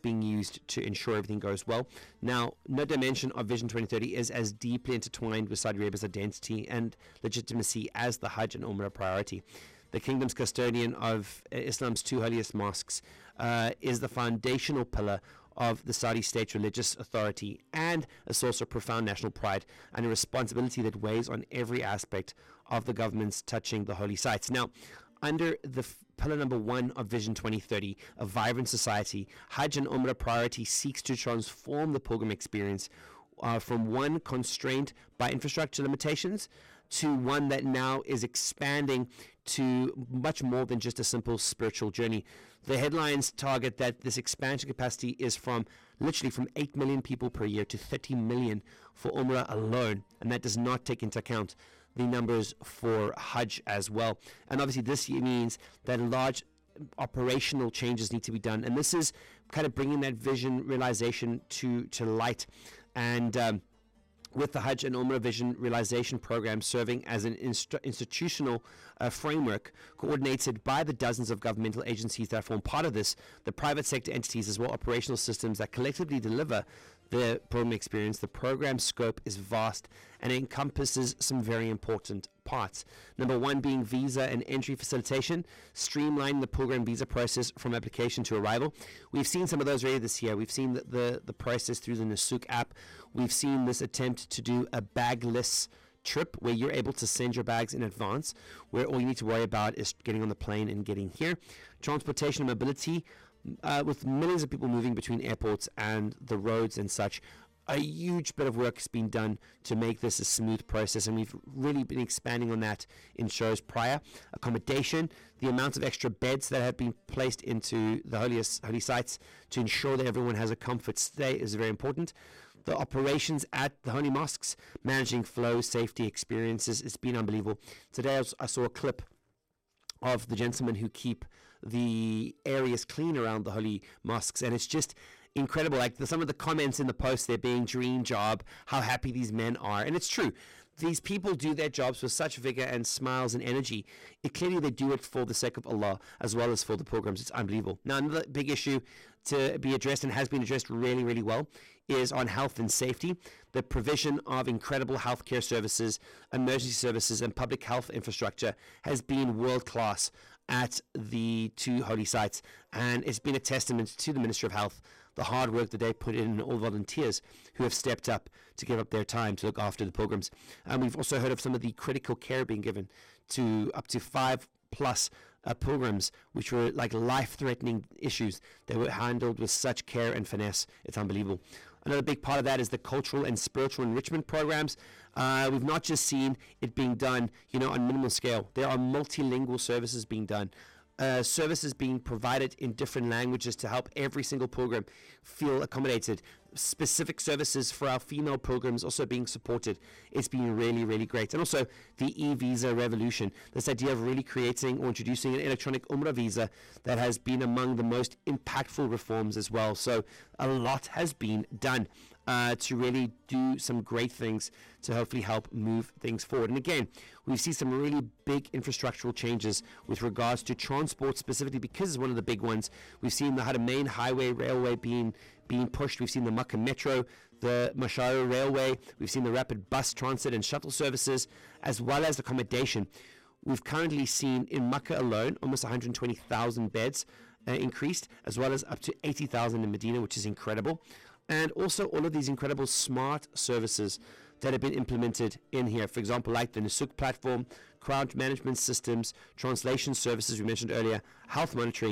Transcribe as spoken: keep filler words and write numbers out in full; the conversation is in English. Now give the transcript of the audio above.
being used to ensure everything goes well. Now, no dimension of Vision twenty thirty is as deeply intertwined with Saudi Arabia's identity and legitimacy as the Hajj and Umrah priority. The kingdom's custodian of Islam's two holiest mosques uh, is the foundational pillar of the Saudi state's religious authority and a source of profound national pride and a responsibility that weighs on every aspect of the government's touching the holy sites. Now, under the f- pillar number one of Vision twenty thirty, a vibrant society, Hajj and Umrah priority seeks to transform the pilgrim experience uh, from one constrained by infrastructure limitations to one that now is expanding to much more than just a simple spiritual journey. The headlines target that this expansion capacity is from literally from eight million people per year to thirty million for Umrah alone, and that does not take into account the numbers for Hajj as well. And obviously this means that large operational changes need to be done, and this is kind of bringing that vision realization to to light. And um, with the Hajj and Umrah Vision Realization Program serving as an inst- institutional uh, framework coordinated by the dozens of governmental agencies that form part of this, the private sector entities as well operational systems that collectively deliver the pilgrim experience. The program scope is vast and it encompasses some very important parts. Number one being visa and entry facilitation, streamlining the pilgrim visa process from application to arrival. We've seen some of those already this year. We've seen the, the, the process through the Nusuk app. We've seen this attempt to do a bagless trip where you're able to send your bags in advance, where all you need to worry about is getting on the plane and getting here. Transportation and mobility, uh, with millions of people moving between airports and the roads and such. A huge bit of work has been done to make this a smooth process, and we've really been expanding on that in shows prior. Accommodation, the amount of extra beds that have been placed into the holiest holy sites to ensure that everyone has a comfort stay is very important. The operations at the holy mosques, managing flow, safety, experiences, it's been unbelievable. Today I, was, I saw a clip of the gentlemen who keep the areas clean around the holy mosques, and it's just incredible. Like the, some of the comments in the post there being dream job, how happy these men are, and it's true. These people do their jobs with such vigor and smiles and energy. It clearly they do it for the sake of Allah as well as for the pilgrims. It's unbelievable. Now another big issue to be addressed, and has been addressed really really well, is on health and safety. The provision of incredible healthcare services, emergency services and public health infrastructure has been world class at the two holy sites, and it's been a testament to the Ministry of Health, the hard work that they put in, and all volunteers who have stepped up to give up their time to look after the pilgrims. And we've also heard of some of the critical care being given to up to five plus uh, pilgrims, which were like life-threatening issues that were handled with such care and finesse. It's unbelievable. Another big part of that is the cultural and spiritual enrichment programs. Uh, we've not just seen it being done, you know, on minimal scale. There are multilingual services being done. Uh, services being provided in different languages to help every single pilgrim feel accommodated. Specific services for our female pilgrims also being supported. It's been really, really great. And also the e-visa revolution, this idea of really creating or introducing an electronic Umrah visa that has been among the most impactful reforms as well. So a lot has been done uh, to really do some great things to hopefully help move things forward. And again, we see some really big infrastructural changes with regards to transport specifically, because it's one of the big ones. We've seen the Haramain Highway Railway being being pushed. We've seen the Makkah Metro, the Mashara Railway. We've seen the rapid bus transit and shuttle services, as well as accommodation. We've currently seen in Makkah alone almost one hundred twenty thousand beds uh, increased, as well as up to eighty thousand in Medina, which is incredible. And also all of these incredible smart services that have been implemented in here. For example, like the Nusuk platform, crowd management systems, translation services we mentioned earlier, health monitoring,